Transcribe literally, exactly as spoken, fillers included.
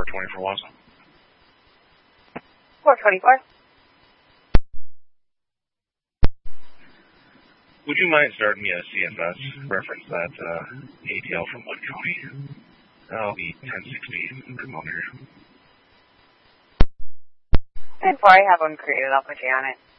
four twenty-four was. four twenty-four. Would you mind starting me a C F S? Reference that uh, A T L from Wood County. That'll be ten sixty thermometer. And before I have one created, I'll put you on it.